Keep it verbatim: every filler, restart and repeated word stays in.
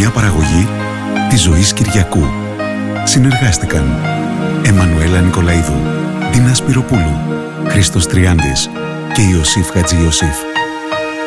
Μια παραγωγή της Ζωής Κυριακού. Συνεργάστηκαν Εμμανουέλα Νικολαίδου, Ντίνα Σπυροπούλου, Χρήστος Τριάντης και Ιωσήφ Χατζη Ιωσήφ.